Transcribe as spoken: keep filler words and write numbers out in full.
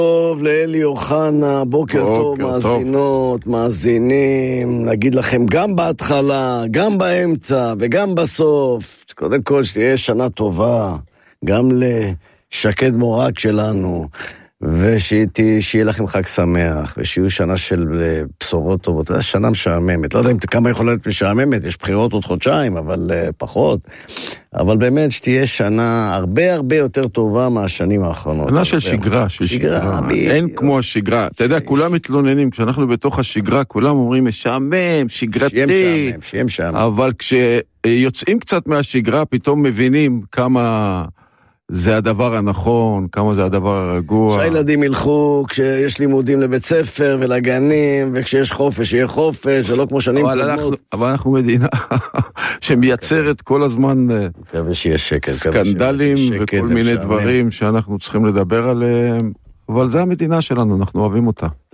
טוב לאלי אוחנה, בוקר טוב מאזינות, מאזינים, נגיד לכם גם בהתחלה, גם באמצע וגם בסוף, קודם כל שתהיה שנה טובה, גם לשקד מורג שלנו, ושיהיה לכם חג שמח, ושיהיו שנה של בשורות טובות. זו שנה משעממת, לא יודע אם כמה יכולה להיות משעממת, יש בחירות עוד חודשיים, אבל פחות. אבל באמת שתהיה שנה הרבה הרבה יותר טובה מהשנים האחרונות. שנה של שגרה, של שגרה. אין כמו השגרה. אתה יודע, כולם מתלוננים, כשאנחנו בתוך השגרה, כולם אומרים משעמם, שגרתי. שיהיה משעמם, שיהיה משעמם. אבל כשיוצאים קצת מהשגרה, פתאום מבינים כמה זה הדבר הנכון, כמה זה הדבר הרגוע. שהילדים ילכו, כשיש לימודים לבית ספר ולגנים, וכשיש חופש, יהיה חופש, זה לא כמו שנים קודמות. אבל אנחנו מדינה שמייצרת כל הזמן סקנדלים וכל מיני דברים שאנחנו צריכים לדבר עליהם, אבל זה המדינה שלנו, אנחנו אוהבים אותה.